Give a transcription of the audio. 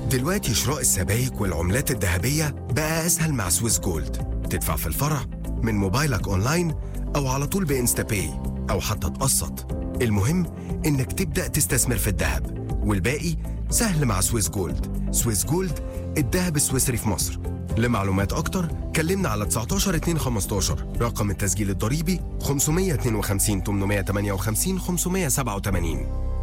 دلوقتي شراء السبائك والعملات الذهبية بقى أسهل مع سويس جولد. تدفع في الفرع من موبايلك أونلاين أو على طول بإنستا باي أو حتى تقسط. المهم إنك تبدأ تستثمر في الذهب والباقي سهل مع سويس جولد. سويس جولد، الذهب السويسري في مصر. لمعلومات أكتر كلمنا على 19 2 15. رقم التسجيل الضريبي 552 858 587.